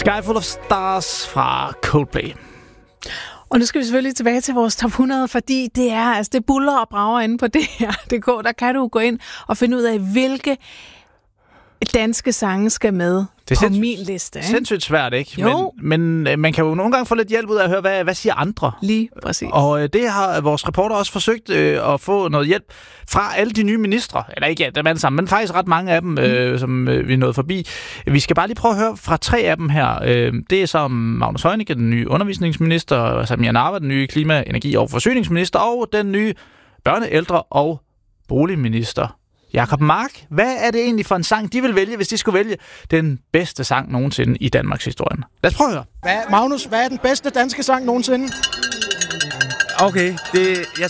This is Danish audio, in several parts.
Sky Full of Stars fra Coldplay. Og nu skal vi selvfølgelig tilbage til vores top 100, fordi det buller og brager inde på DR.dk. Der kan du gå ind og finde ud af, hvilke danske sange skal med på min liste. Ikke? Sindssygt svært, ikke? Jo. Men man kan jo nogle gange få lidt hjælp ud af at høre, hvad siger andre? Lige præcis. Og det har vores reporter også forsøgt at få noget hjælp fra alle de nye ministre. Eller ikke dem alle sammen, men faktisk ret mange af dem, som vi er nået forbi. Vi skal bare lige prøve at høre fra 3 af dem her. Det er så Magnus Heunicke, den nye undervisningsminister, Samira Nawa, den nye klima-, energi- og forsyningsminister, og den nye børne-, ældre- og boligminister. Jacob Mark, hvad er det egentlig for en sang, de vil vælge, hvis de skulle vælge den bedste sang nogensinde i Danmarks historie? Lad os prøve at høre. Magnus, hvad er den bedste danske sang nogensinde? Okay, jeg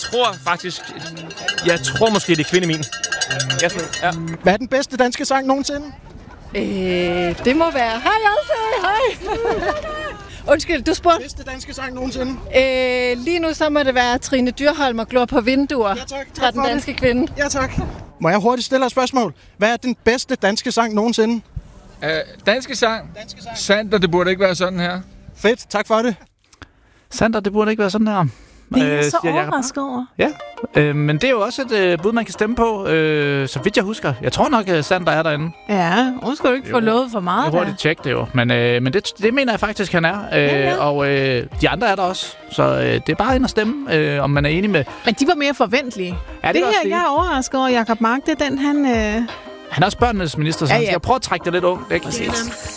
tror måske, det er Kvinde Min. Ja. Hvad er den bedste danske sang nogensinde? Det må være... Hej, Elsa! Hej! Undskyld, du spurgte... Bedste danske sang nogensinde? Lige nu så må det være Trine Dyrholm og Glor på vinduer. Ja, tak fra Den Danske Kvinde. Ja, tak. Må jeg hurtigt stille et spørgsmål? Hvad er den bedste danske sang nogensinde? Danske sang? Sandt, og det burde ikke være sådan her. Fedt, tak for det. Sandt, og det burde ikke være sådan her. Det er så overrasket over. Ja, men det er jo også et bud, man kan stemme på, så vidt jeg husker. Jeg tror nok, at Sander er derinde. Ja, hun skal jo ikke få lovet for meget. Jeg hurtigt tjekke det jo, men det mener jeg faktisk, han er. Ja. Og de andre er der også, så det er bare ind at stemme, om man er enig med. Men de var mere forventelige. Ja, det her, jeg er overrasket over, Jacob Mark, det er den, han... Han er også børnenes minister, så han skal prøve at trække det lidt ungt. Ikke? Præcis.